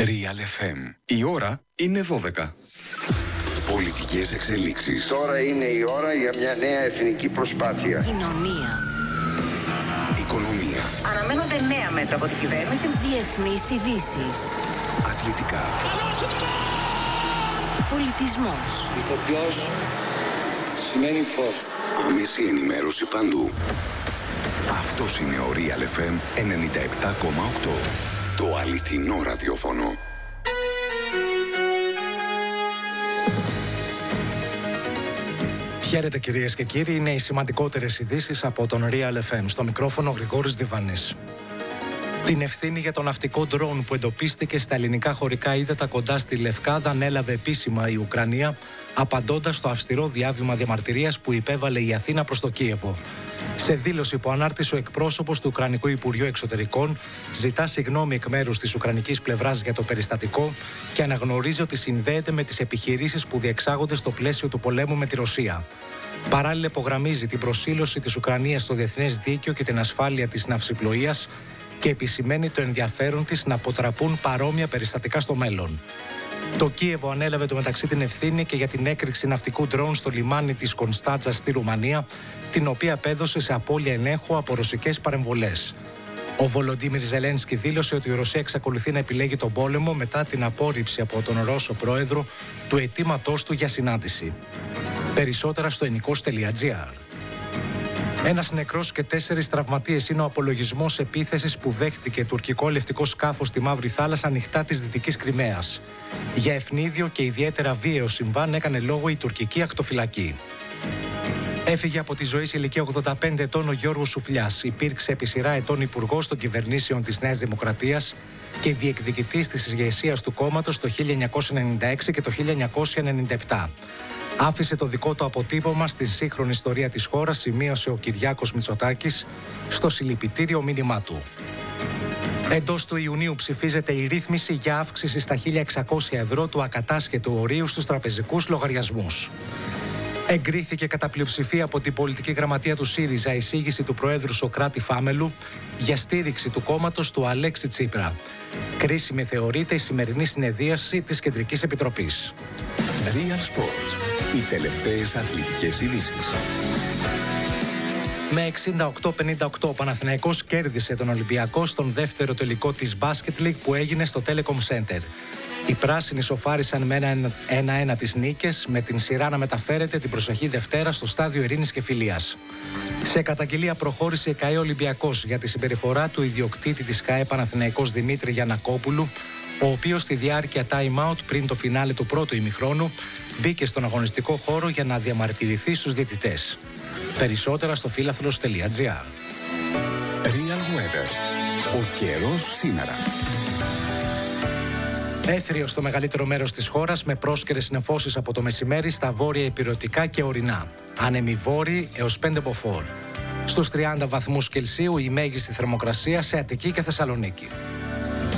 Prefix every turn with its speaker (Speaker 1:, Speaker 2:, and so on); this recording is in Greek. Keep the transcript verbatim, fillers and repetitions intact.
Speaker 1: Real εφ εμ. Η ώρα είναι δώδεκα. Πολιτικές εξελίξεις.
Speaker 2: Τώρα είναι η ώρα για μια νέα εθνική προσπάθεια.
Speaker 3: Κοινωνία.
Speaker 1: Οικονομία.
Speaker 4: Αναμένονται νέα μέτρα από την κυβέρνηση.
Speaker 3: Διεθνείς ειδήσεις.
Speaker 1: Αθλητικά.
Speaker 3: Πολιτισμός.
Speaker 2: Ηθοποιός σημαίνει φως.
Speaker 1: Άμεση ενημέρωση παντού. Αυτός είναι ο Real εφ εμ ενενήντα επτά κόμμα οκτώ. Το αληθινό ραδιόφωνο.
Speaker 5: Χαίρετε κυρίες και κύριοι, είναι οι σημαντικότερες ειδήσεις από τον Real εφ εμ. Στο μικρόφωνο Γρηγόρης Διβανής. Την ευθύνη για το ναυτικό ντρόουν που εντοπίστηκε στα ελληνικά χωρικά ύδατα κοντά στη Λευκάδα ανέλαβε επίσημα η Ουκρανία, απαντώντας στο αυστηρό διάβημα διαμαρτυρίας που υπέβαλε η Αθήνα προς το Κίεβο. Σε δήλωση που ανάρτησε ο εκπρόσωπος του Ουκρανικού Υπουργείου Εξωτερικών, ζητά συγγνώμη εκ μέρους της ουκρανικής πλευράς για το περιστατικό και αναγνωρίζει ότι συνδέεται με τις επιχειρήσεις που διεξάγονται στο πλαίσιο του πολέμου με τη Ρωσία. Παράλληλα, υπογραμμίζει την προσήλωση της Ουκρανίας στο διεθνές δίκαιο και την ασφάλεια της ναυσιπλοείας και επισημαίνει το ενδιαφέρον της να αποτραπούν παρόμοια περιστατικά στο μέλλον. Το Κίεβο ανέλαβε το μεταξύ την ευθύνη και για την έκρηξη ναυτικού ντρόουν στο λιμάνι της Κωνστάντζας στη Ρουμανία, την οποία απέδωσε σε απώλεια ελέγχου από ρωσικές παρεμβολές. Ο Βολοντίμιρ Ζελένσκι δήλωσε ότι η Ρωσία εξακολουθεί να επιλέγει τον πόλεμο μετά την απόρριψη από τον Ρώσο πρόεδρο του αιτήματός του για συνάντηση. Περισσότερα στο ενικός τελεία τζι άρ. Ένας νεκρός και τέσσερις τραυματίες είναι ο απολογισμός επίθεσης που δέχτηκε τουρκικό λευτικό σκάφος στη Μαύρη Θάλασσα ανοιχτά της Δυτικής Κριμαίας. Για ευνίδιο και ιδιαίτερα βίαιο συμβάν έκανε λόγο η τουρκική ακτοφυλακή. Έφυγε από τη ζωή σε ηλικία ογδόντα πέντε ετών ο Γιώργος Σουφλιάς. Υπήρξε επί σειρά ετών υπουργός των κυβερνήσεων της Νέας Δημοκρατίας και διεκδικητής της ηγεσίας του κόμματος το χίλια εννιακόσια ενενήντα έξι και το χίλια εννιακόσια ενενήντα επτά. Άφησε το δικό του αποτύπωμα στη σύγχρονη ιστορία της χώρας, σημείωσε ο Κυριάκος Μητσοτάκης στο συλληπιτήριο μήνυμά του. Εντός του Ιουνίου ψηφίζεται η ρύθμιση για αύξηση στα χίλια εξακόσια ευρώ του ακατάσχετου ορίου στους τραπεζικούς λογαριασμούς. Εγκρίθηκε κατά πλειοψηφία από την πολιτική γραμματεία του ΣΥΡΙΖΑ εισήγηση του Προέδρου Σωκράτη Φάμελου για στήριξη του κόμματος του Αλέξη Τσίπρα. Κρίσιμη θεωρείται η σημερινή συνεδρίαση της Κεντρικής Επιτροπής.
Speaker 1: Real Sports. Οι τελευταίες αθλητικές ειδήσεις.
Speaker 5: Με εξήντα οκτώ πενήντα οκτώ ο Παναθηναϊκός κέρδισε τον Ολυμπιακό στον δεύτερο τελικό της Basket League που έγινε στο Telecom Center. Οι πράσινοι σοφάρισαν με ένα ένα τις νίκες, με την σειρά να μεταφέρεται την προσεχή Δευτέρα στο Στάδιο Ειρήνης και Φιλίας. Σε καταγγελία προχώρησε η ΚΑΕ Ολυμπιακός για τη συμπεριφορά του ιδιοκτήτη της ΚΑΕ Παναθηναϊκός Δημήτρη Γιαννακόπουλου, ο οποίος στη διάρκεια time out πριν το φινάλε του πρώτου ημιχρόνου μπήκε στον αγωνιστικό χώρο για να διαμαρτυρηθεί στους διαιτητές. Περισσότερα στο φίλαθλος τελεία τζι άρ.
Speaker 1: Real Weather. Ο καιρός σήμερα.
Speaker 5: Έθριο στο μεγαλύτερο μέρος της χώρας με πρόσκαιρες νεφώσεις από το μεσημέρι στα βόρεια ηπειρωτικά και ορεινά. Άνεμοι βόρειοι έως πέντε μποφόρ. Στους τριάντα βαθμούς Κελσίου η μέγιστη θερμοκρασία σε Αττική και Θεσσαλονίκη.